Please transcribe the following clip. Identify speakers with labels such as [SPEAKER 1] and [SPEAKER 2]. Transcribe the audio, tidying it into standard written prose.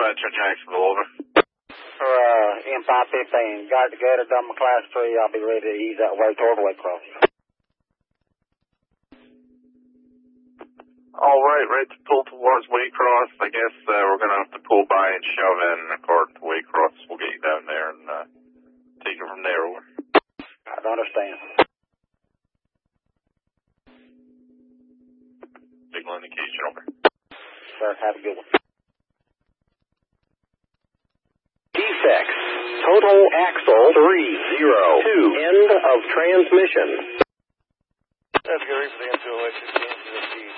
[SPEAKER 1] Jacksonville, over.
[SPEAKER 2] For M515, got it together, done my class 3, I'll be ready to ease that way toward Waycross.
[SPEAKER 1] All right, ready to pull towards Waycross. I guess we're going to have to pull by and shove in according to Waycross. We'll get you down there and take it from there, over.
[SPEAKER 2] I don't understand.
[SPEAKER 1] Signal indication, over.
[SPEAKER 2] Sir, have a good one.
[SPEAKER 3] Defects. Total axle 302. End of transmission.
[SPEAKER 4] That's Gary for the M208 15 to the